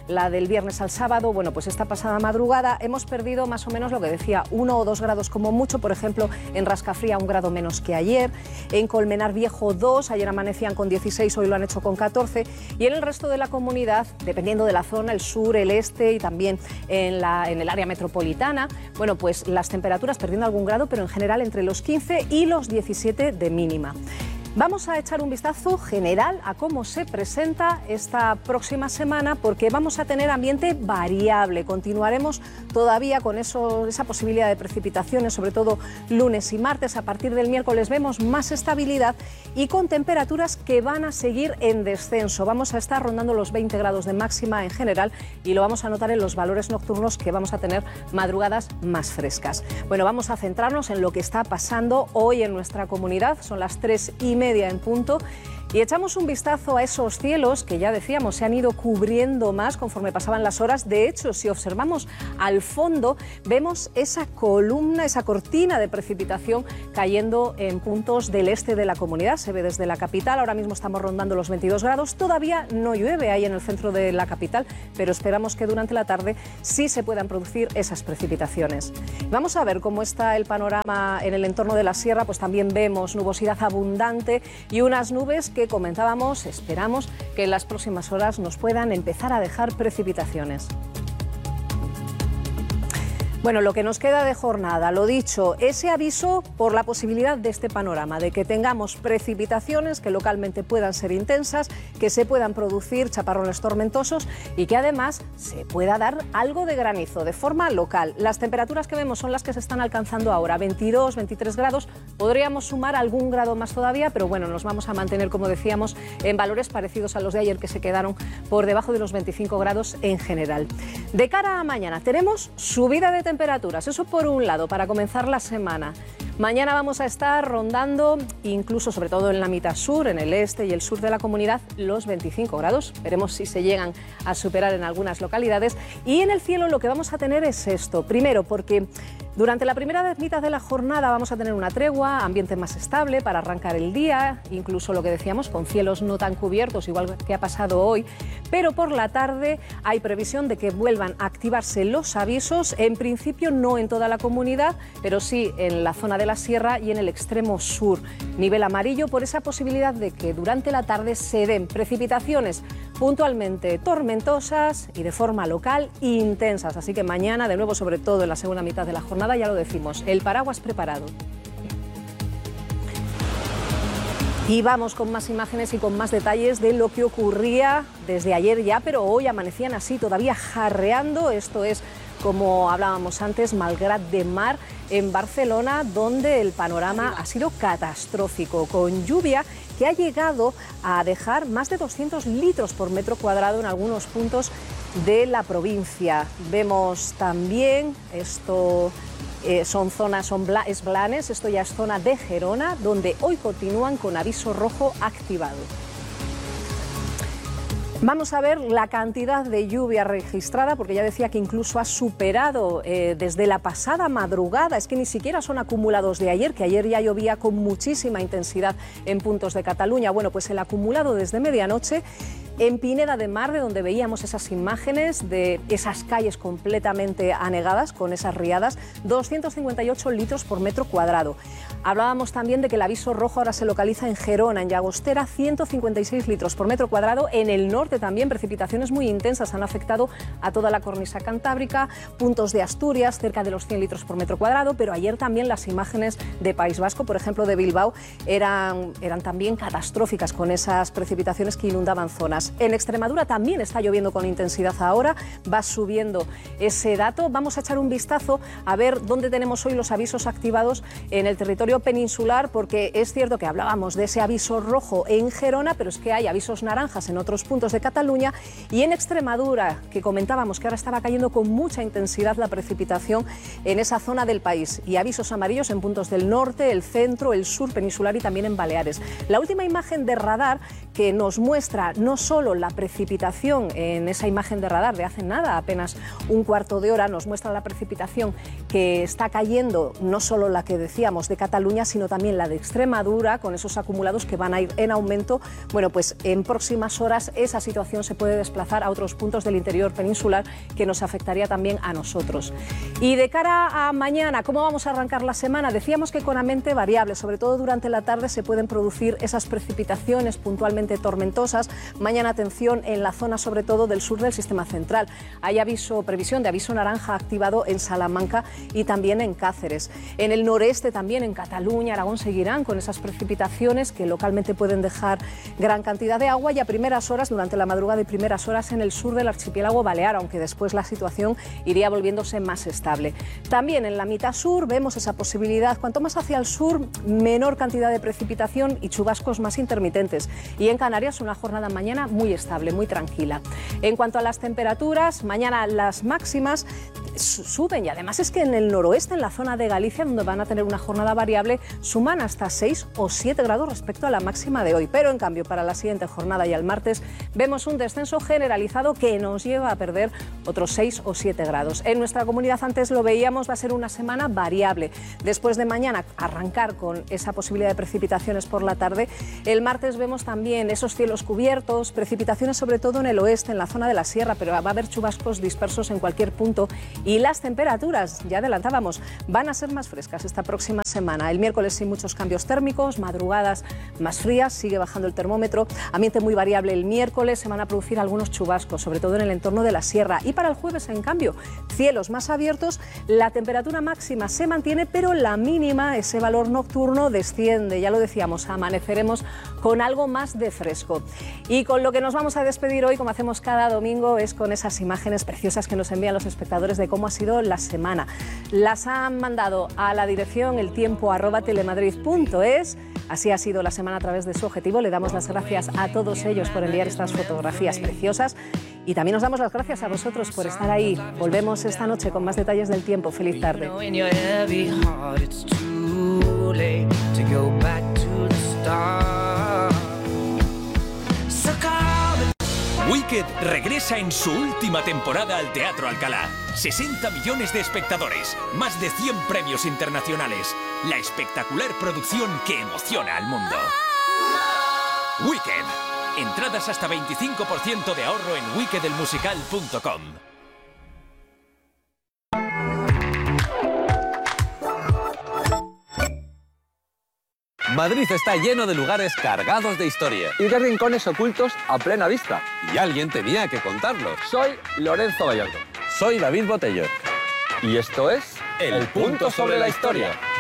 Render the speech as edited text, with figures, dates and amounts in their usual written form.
la del viernes al sábado, bueno, pues esta pasada madrugada hemos perdido más o menos lo que decía, 1 o 2 grados como mucho, por ejemplo, en Rascafría 1 grado menos que ayer, en Colmenar Viejo 2, ayer amanecían con 16, hoy lo han hecho con 14, y en el resto de la comunidad, dependiendo de la zona, el sur, el este y también en el área metropolitana, bueno, pues las temperaturas perdiendo algún grado, pero en general entre los 15 y los 17 de mínima. Vamos a echar un vistazo general a cómo se presenta esta próxima semana, porque vamos a tener ambiente variable. Continuaremos todavía con esa posibilidad de precipitaciones, sobre todo lunes y martes. A partir del miércoles vemos más estabilidad y con temperaturas que van a seguir en descenso. Vamos a estar rondando los 20 grados de máxima en general y lo vamos a notar en los valores nocturnos, que vamos a tener madrugadas más frescas. Bueno, vamos a centrarnos en lo que está pasando hoy en nuestra comunidad. Son las 3:30 en punto y echamos un vistazo a esos cielos que ya decíamos se han ido cubriendo más conforme pasaban las horas. De hecho, si observamos al fondo, vemos esa columna, esa cortina de precipitación cayendo en puntos del este de la comunidad. Se ve desde la capital, ahora mismo estamos rondando los 22 grados, todavía no llueve ahí en el centro de la capital, pero esperamos que durante la tarde sí se puedan producir esas precipitaciones. Vamos a ver cómo está el panorama en el entorno de la sierra. Pues también vemos nubosidad abundante y unas nubes que comentábamos, esperamos que en las próximas horas nos puedan empezar a dejar precipitaciones. Bueno, lo que nos queda de jornada, lo dicho, ese aviso por la posibilidad de este panorama, de que tengamos precipitaciones que localmente puedan ser intensas, que se puedan producir chaparrones tormentosos y que además se pueda dar algo de granizo de forma local. Las temperaturas que vemos son las que se están alcanzando ahora, 22, 23 grados, podríamos sumar algún grado más todavía, pero bueno, nos vamos a mantener, como decíamos, en valores parecidos a los de ayer, que se quedaron por debajo de los 25 grados en general. De cara a mañana tenemos subida de temperaturas, eso por un lado, para comenzar la semana. Mañana vamos a estar rondando, incluso sobre todo en la mitad sur, en el este y el sur de la comunidad, los 25 grados. Veremos si se llegan a superar en algunas localidades. Y en el cielo lo que vamos a tener es esto. Primero, porque durante la primera mitad de la jornada vamos a tener una tregua, ambiente más estable para arrancar el día, incluso lo que decíamos, con cielos no tan cubiertos, igual que ha pasado hoy. Pero por la tarde hay previsión de que vuelvan a activarse los avisos, en principio no en toda la comunidad, pero sí en la zona de la sierra y en el extremo sur. Nivel amarillo por esa posibilidad de que durante la tarde se den precipitaciones puntualmente tormentosas y de forma local intensas. Así que mañana, de nuevo, sobre todo en la segunda mitad de la jornada, ya lo decimos, el paraguas preparado. Y vamos con más imágenes y con más detalles de lo que ocurría desde ayer ya, pero hoy amanecían así todavía jarreando. Esto es, como hablábamos antes, Malgrat de Mar, en Barcelona, donde el panorama ha sido catastrófico, con lluvia que ha llegado a dejar más de 200 litros por metro cuadrado en algunos puntos de la provincia. Vemos también esto. Son zonas, es Blanes, esto ya es zona de Gerona, donde hoy continúan con aviso rojo activado. Vamos a ver la cantidad de lluvia registrada, porque ya decía que incluso ha superado desde la pasada madrugada. Es que ni siquiera son acumulados de ayer, que ayer ya llovía con muchísima intensidad en puntos de Cataluña. Bueno, pues el acumulado desde medianoche en Pineda de Mar, de donde veíamos esas imágenes de esas calles completamente anegadas con esas riadas, 258 litros por metro cuadrado. Hablábamos también de que el aviso rojo ahora se localiza en Gerona, en Llagostera, 156 litros por metro cuadrado. En el norte también precipitaciones muy intensas han afectado a toda la cornisa cantábrica, puntos de Asturias, cerca de los 100 litros por metro cuadrado, pero ayer también las imágenes de País Vasco, por ejemplo de Bilbao, eran también catastróficas con esas precipitaciones que inundaban zonas. En Extremadura también está lloviendo con intensidad ahora, va subiendo ese dato. Vamos a echar un vistazo a ver dónde tenemos hoy los avisos activados en el territorio peninsular, porque es cierto que hablábamos de ese aviso rojo en Gerona, pero es que hay avisos naranjas en otros puntos de Cataluña, y en Extremadura, que comentábamos que ahora estaba cayendo con mucha intensidad la precipitación en esa zona del país, y avisos amarillos en puntos del norte, el centro, el sur peninsular y también en Baleares. La última imagen de radar que nos muestra no solo solo la precipitación en esa imagen de radar de hace nada, apenas un cuarto de hora, nos muestra la precipitación que está cayendo, no solo la que decíamos de Cataluña, sino también la de Extremadura, con esos acumulados que van a ir en aumento. Bueno, pues en próximas horas esa situación se puede desplazar a otros puntos del interior peninsular que nos afectaría también a nosotros. Y de cara a mañana, ¿cómo vamos a arrancar la semana? Decíamos que con ambiente variable, sobre todo durante la tarde se pueden producir esas precipitaciones puntualmente tormentosas. Mañana atención en la zona sobre todo del sur del sistema central. Hay previsión de aviso naranja activado en Salamanca y también en Cáceres. En el noreste también, en Cataluña, Aragón, seguirán con esas precipitaciones que localmente pueden dejar gran cantidad de agua, y a primeras horas, durante la madrugada y primeras horas en el sur del archipiélago balear, aunque después la situación iría volviéndose más estable. También en la mitad sur vemos esa posibilidad, cuanto más hacia el sur, menor cantidad de precipitación y chubascos más intermitentes. Y en Canarias una jornada mañana muy estable, muy tranquila. En cuanto a las temperaturas, mañana las máximas suben, y además es que en el noroeste, en la zona de Galicia, donde van a tener una jornada variable, suman hasta 6 o 7 grados respecto a la máxima de hoy. Pero en cambio para la siguiente jornada y al martes vemos un descenso generalizado que nos lleva a perder otros 6 o 7 grados. En nuestra comunidad, antes lo veíamos, va a ser una semana variable. Después de mañana arrancar con esa posibilidad de precipitaciones por la tarde, el martes vemos también esos cielos cubiertos, precipitaciones sobre todo en el oeste, en la zona de la sierra, pero va a haber chubascos dispersos en cualquier punto. Y las temperaturas, ya adelantábamos, van a ser más frescas esta próxima semana. El miércoles sin muchos cambios térmicos, madrugadas más frías, sigue bajando el termómetro. Ambiente muy variable el miércoles, se van a producir algunos chubascos, sobre todo en el entorno de la sierra. Y para el jueves, en cambio, cielos más abiertos, la temperatura máxima se mantiene, pero la mínima, ese valor nocturno, desciende. Ya lo decíamos, amaneceremos con algo más de fresco. Y con lo que nos vamos a despedir hoy, como hacemos cada domingo, es con esas imágenes preciosas que nos envían los espectadores de cómo ha sido la semana. Las han mandado a la dirección eltiempo@telemadrid.es. Así ha sido la semana a través de su objetivo. Le damos las gracias a todos ellos por enviar estas fotografías preciosas. Y también nos damos las gracias a vosotros por estar ahí. Volvemos esta noche con más detalles del tiempo. Feliz tarde. Wicked regresa en su última temporada al Teatro Alcalá. 60 millones de espectadores, más de 100 premios internacionales. La espectacular producción que emociona al mundo. Wicked. Entradas hasta 25% de ahorro en wickedelmusical.com. Madrid está lleno de lugares cargados de historia. Y de rincones ocultos a plena vista. Y alguien tenía que contarlo. Soy Lorenzo Gallardo. Soy David Botello. Y esto es El Punto sobre la Historia.